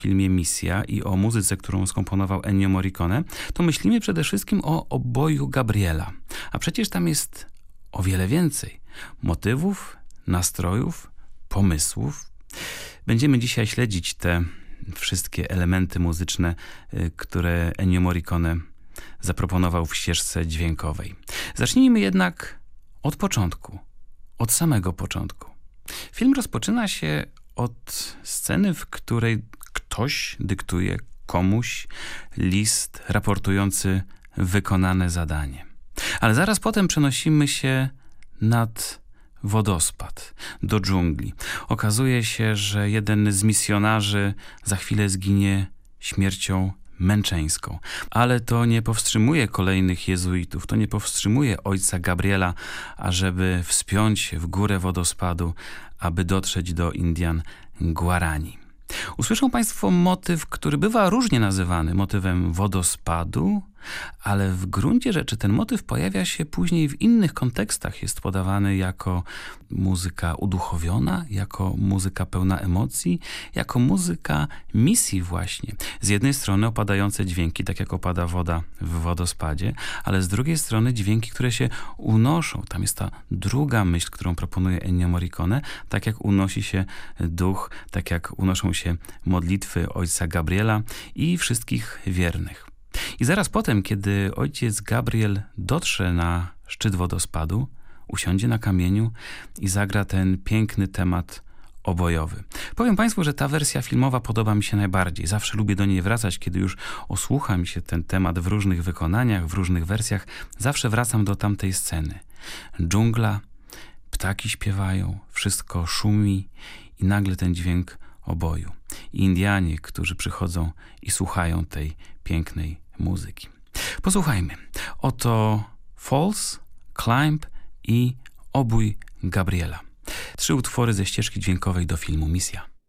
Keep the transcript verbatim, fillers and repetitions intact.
filmie Misja i o muzyce, którą skomponował Ennio Morricone, to myślimy przede wszystkim o oboju Gabriela. A przecież tam jest o wiele więcej motywów, nastrojów, pomysłów. Będziemy dzisiaj śledzić te wszystkie elementy muzyczne, które Ennio Morricone zaproponował w ścieżce dźwiękowej. Zacznijmy jednak od początku, od samego początku. Film rozpoczyna się od sceny, w której ktoś dyktuje komuś list raportujący wykonane zadanie. Ale zaraz potem przenosimy się nad wodospad, do dżungli. Okazuje się, że jeden z misjonarzy za chwilę zginie śmiercią męczeńską. Ale to nie powstrzymuje kolejnych jezuitów, to nie powstrzymuje ojca Gabriela, ażeby wspiąć się w górę wodospadu, aby dotrzeć do Indian Guarani. Usłyszą Państwo motyw, który bywa różnie nazywany motywem wodospadu, ale w gruncie rzeczy ten motyw pojawia się później w innych kontekstach. Jest podawany jako muzyka uduchowiona, jako muzyka pełna emocji, jako muzyka misji właśnie. Z jednej strony opadające dźwięki, tak jak opada woda w wodospadzie, ale z drugiej strony dźwięki, które się unoszą. Tam jest ta druga myśl, którą proponuje Ennio Morricone, tak jak unosi się duch, tak jak unoszą się modlitwy ojca Gabriela i wszystkich wiernych. I zaraz potem, kiedy ojciec Gabriel dotrze na szczyt wodospadu, usiądzie na kamieniu i zagra ten piękny temat obojowy. Powiem Państwu, że ta wersja filmowa podoba mi się najbardziej. Zawsze lubię do niej wracać, kiedy już osłucha mi się ten temat w różnych wykonaniach, w różnych wersjach. Zawsze wracam do tamtej sceny. Dżungla, ptaki śpiewają, wszystko szumi i nagle ten dźwięk oboju. I Indianie, którzy przychodzą i słuchają tej pięknej muzyki. Posłuchajmy. Oto Falls, Climb i Obój Gabriela. Trzy utwory ze ścieżki dźwiękowej do filmu Misja.